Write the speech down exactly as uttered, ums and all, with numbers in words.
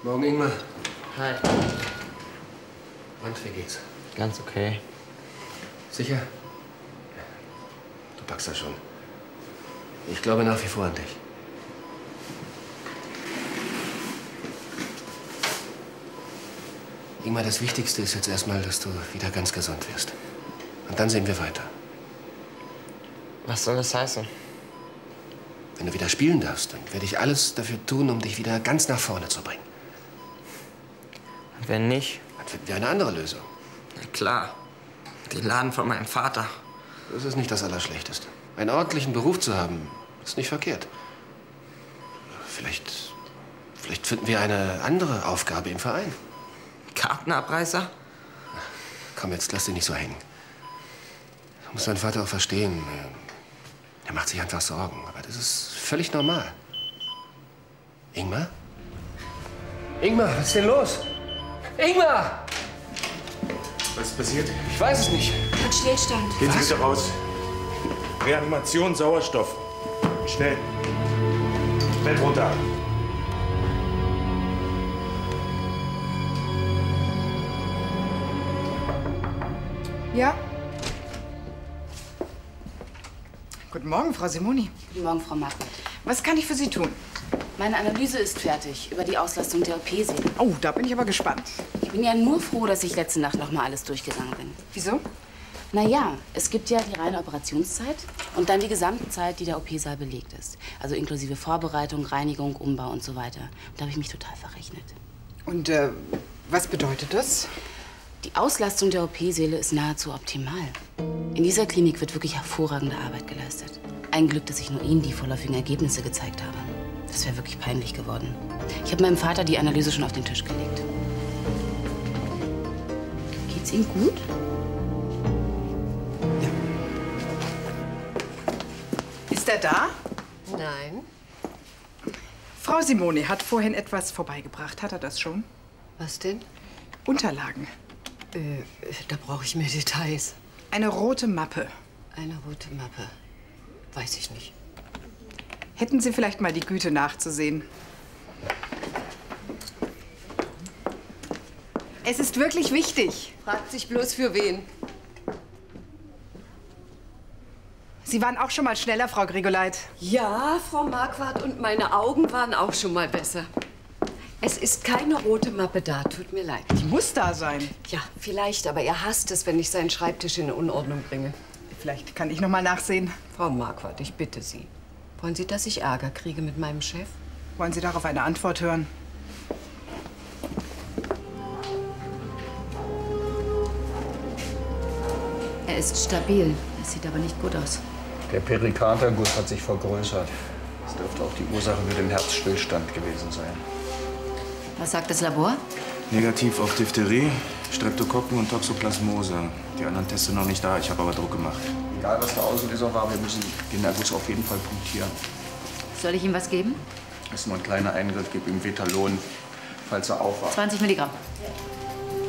Morgen, Ingmar. Hi. Und, wie geht's? Ganz okay. Sicher? Du packst das schon. Ich glaube nach wie vor an dich. Ingmar, das Wichtigste ist jetzt erstmal, dass du wieder ganz gesund wirst. Und dann sehen wir weiter. Was soll das heißen? Wenn du wieder spielen darfst, dann werde ich alles dafür tun, um dich wieder ganz nach vorne zu bringen. Und wenn nicht? Dann finden wir eine andere Lösung. Na klar. Den Laden von meinem Vater. Das ist nicht das Allerschlechteste. Einen ordentlichen Beruf zu haben, ist nicht verkehrt. Vielleicht, vielleicht finden wir eine andere Aufgabe im Verein. Kartenabreißer? Komm, jetzt lass dich nicht so hängen. Du musst deinen Vater auch verstehen. Er macht sich einfach Sorgen. Aber das ist völlig normal. Ingmar? Ingmar, was ist denn los? Ingmar! Was ist passiert? Ich weiß es nicht. Ein Stillstand. Gehen Sie bitte raus. Reanimation, Sauerstoff. Schnell. Bett runter. Ja? Guten Morgen, Frau Simoni. Guten Morgen, Frau Marquardt. Was kann ich für Sie tun? Meine Analyse ist fertig über die Auslastung der O P-Seele. Oh, da bin ich aber gespannt. Ich bin ja nur froh, dass ich letzte Nacht noch mal alles durchgegangen bin. Wieso? Na ja, es gibt ja die reine Operationszeit und dann die gesamte Zeit, die der O P-Saal belegt ist. Also inklusive Vorbereitung, Reinigung, Umbau und so weiter. Und da habe ich mich total verrechnet. Und äh, was bedeutet das? Die Auslastung der O P-Säle ist nahezu optimal. In dieser Klinik wird wirklich hervorragende Arbeit geleistet. Ein Glück, dass ich nur Ihnen die vorläufigen Ergebnisse gezeigt habe. Das wäre wirklich peinlich geworden. Ich habe meinem Vater die Analyse schon auf den Tisch gelegt. Geht's Ihnen gut? Ja. Ist er da? Nein. Frau Simoni hat vorhin etwas vorbeigebracht. Hat er das schon? Was denn? Unterlagen. Äh, da brauche ich mehr Details. Eine rote Mappe. Eine rote Mappe. Weiß ich nicht. Hätten Sie vielleicht mal die Güte nachzusehen? Es ist wirklich wichtig. Fragt sich bloß für wen. Sie waren auch schon mal schneller, Frau Grigoleit. Ja, Frau Marquardt, und meine Augen waren auch schon mal besser. Es ist keine rote Mappe da, tut mir leid. Die muss da sein. Ja, vielleicht, aber er hasst es, wenn ich seinen Schreibtisch in Unordnung bringe. Vielleicht kann ich noch mal nachsehen. Frau Marquardt, ich bitte Sie. Wollen Sie, dass ich Ärger kriege mit meinem Chef? Wollen Sie darauf eine Antwort hören? Er ist stabil. Es sieht aber nicht gut aus. Der Perikarderguss hat sich vergrößert. Das dürfte auch die Ursache für den Herzstillstand gewesen sein. Was sagt das Labor? Negativ auf Diphtherie, Streptokokken und Toxoplasmose. Die anderen Tests sind noch nicht da, ich habe aber Druck gemacht. Egal, was der Auslöser war, wir müssen den Erguss auf jeden Fall punktieren. Soll ich ihm was geben? Das ist nur ein kleiner Eingriff, gib ihm Vetalon, falls er aufwacht. zwanzig Milligramm.